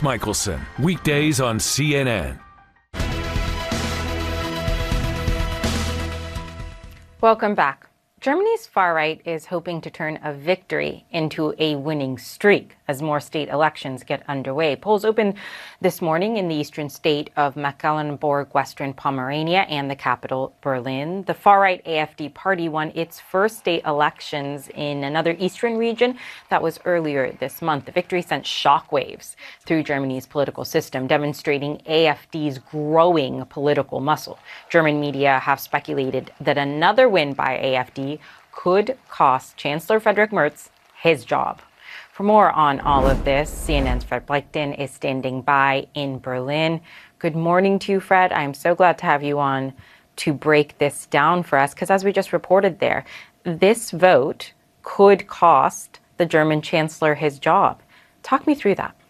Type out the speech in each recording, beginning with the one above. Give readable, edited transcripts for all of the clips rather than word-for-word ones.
Michelson, weekdays on CNN. Welcome back. Germany's far right is hoping to turn a victory into a winning streak as more state elections get underway. Polls opened this morning in the eastern state of Mecklenburg-Western Pomerania and the capital, Berlin. The far-right AfD party won its first state elections in another eastern region that was earlier this month. The victory sent shockwaves through Germany's political system, demonstrating AfD's growing political muscle. German media have speculated that another win by AfD could cost Chancellor Friedrich Merz his job. For more on all of this, CNN's Fred Bleichten is standing by in Berlin. Good morning to you, Fred. I'm so glad to have you on to break this down for us, because as we just reported there, this vote could cost the German Chancellor his job. Talk me through that.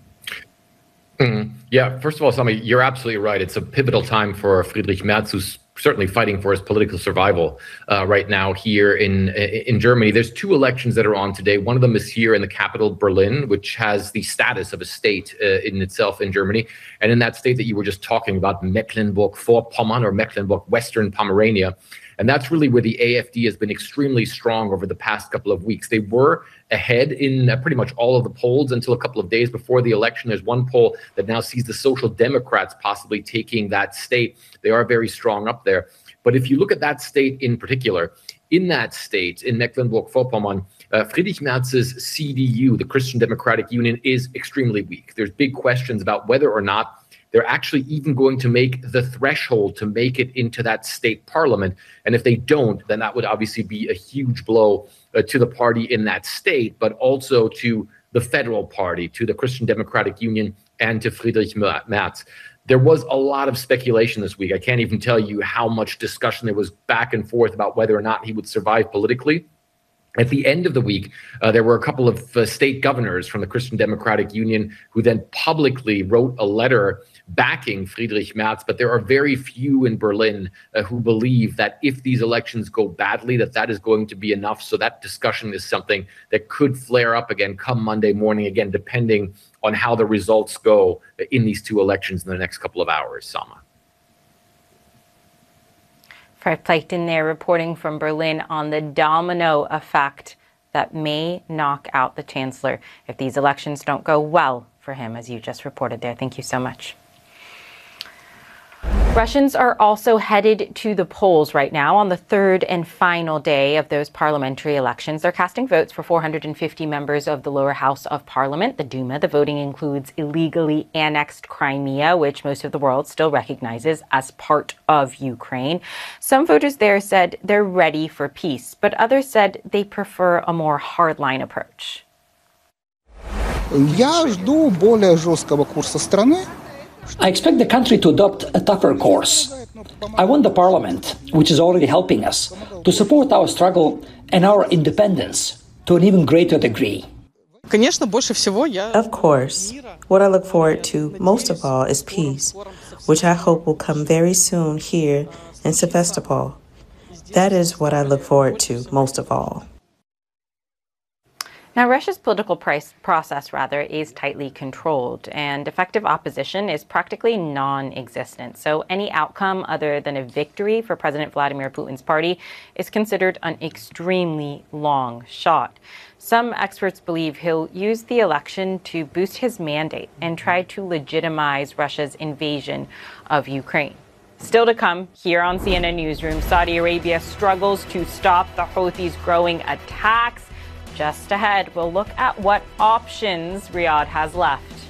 Yeah, first of all, Sami, you're absolutely right. It's a pivotal time for Friedrich Merz, who's certainly fighting for his political survival right now here in Germany. There's two elections that are on today. One of them is here in the capital, Berlin, which has the status of a state in itself in Germany. And in that state that you were just talking about, Mecklenburg-Vorpommern or Mecklenburg-Western Pomerania. And that's really where the AfD has been extremely strong over the past couple of weeks. They were ahead in pretty much all of the polls until a couple of days before the election. There's one poll that now sees the Social Democrats possibly taking that state. They are very strong up there. But if you look at that state in particular, in that state, in Mecklenburg-Vorpommern, Friedrich Merz's CDU, the Christian Democratic Union, is extremely weak. There's big questions about whether or not they're actually even going to make the threshold to make it into that state parliament. And if they don't, then that would obviously be a huge blow to the party in that state, but also to the federal party, to the Christian Democratic Union, and to Friedrich Merz. There was a lot of speculation this week. I can't even tell you how much discussion there was back and forth about whether or not he would survive politically. At the end of the week, there were a couple of state governors from the Christian Democratic Union who then publicly wrote a letter backing Friedrich Merz. But there are very few in Berlin who believe that if these elections go badly, that is going to be enough. So that discussion is something that could flare up again come Monday morning, again, depending on how the results go in these two elections in the next couple of hours, Sama. Fred Bleichten there reporting from Berlin on the domino effect that may knock out the chancellor if these elections don't go well for him, as you just reported there. Thank you so much. Russians are also headed to the polls right now on the third and final day of those parliamentary elections. They're casting votes for 450 members of the lower house of parliament, the Duma. The voting includes illegally annexed Crimea, which most of the world still recognizes as part of Ukraine. Some voters there said they're ready for peace, but others said they prefer a more hardline approach. Я жду более жесткого курса страны. I expect the country to adopt a tougher course. I want the parliament, which is already helping us, to support our struggle and our independence to an even greater degree. Of course, what I look forward to most of all is peace, which I hope will come very soon here in Sevastopol. That is what I look forward to most of all. Now, Russia's political process is tightly controlled, and effective opposition is practically non-existent. So any outcome other than a victory for President Vladimir Putin's party is considered an extremely long shot. Some experts believe he'll use the election to boost his mandate and try to legitimize Russia's invasion of Ukraine. Still to come here on CNN Newsroom, Saudi Arabia struggles to stop the Houthis' growing attacks. Just ahead, we'll look at what options Riyadh has left.